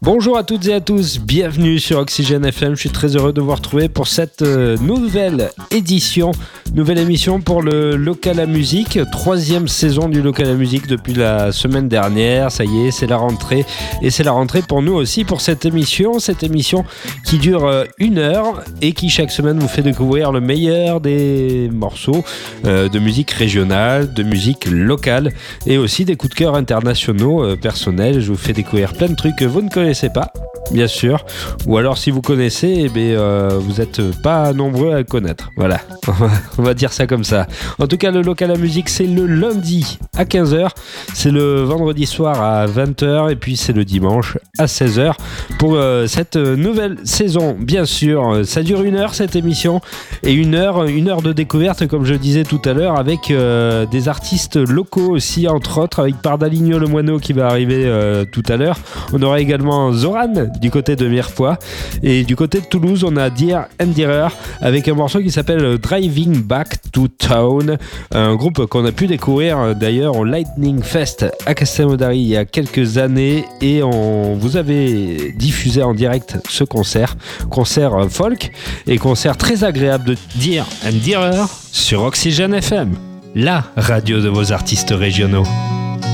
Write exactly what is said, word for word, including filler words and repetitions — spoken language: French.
Bonjour à toutes et à tous, bienvenue sur Oxygène F M, je suis très heureux de vous retrouver pour cette euh, nouvelle édition, nouvelle émission pour le Local à Musique, troisième saison du Local à Musique depuis la semaine dernière, ça y est, c'est la rentrée et c'est la rentrée pour nous aussi pour cette émission, cette émission qui dure euh, une heure et qui chaque semaine vous fait découvrir le meilleur des morceaux euh, de musique régionale, de musique locale et aussi des coups de cœur internationaux euh, personnels, je vous fais découvrir plein de trucs que vous ne connaissez pas, bien sûr, ou alors si vous connaissez, eh bien, euh, vous n'êtes pas nombreux à le connaître. Voilà, on va dire ça comme ça. En tout cas, le Local à Musique, c'est le lundi à quinze heures, c'est le vendredi soir à vingt heures, et puis c'est le dimanche à seize heures pour euh, cette nouvelle saison. Bien sûr, ça dure une heure cette émission, et une heure, une heure de découverte, comme je disais tout à l'heure, avec euh, des artistes locaux aussi, entre autres, avec Pardaligno le Moineau qui va arriver euh, tout à l'heure. On aura également Zoran du côté de Mirepoix et du côté de Toulouse on a Dear and Dearer avec un morceau qui s'appelle Driving Back to Town, un groupe qu'on a pu découvrir d'ailleurs au Lightning Fest à Castelnaudary il y a quelques années et on vous avait diffusé en direct ce concert, concert folk et concert très agréable de Dear and Dearer sur Oxygène F M, la radio de vos artistes régionaux.